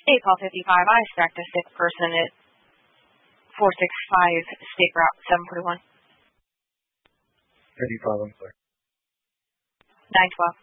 Hey, call 55. I stacked a sick person at 465 State Route 741. 55, I'm sorry. 912.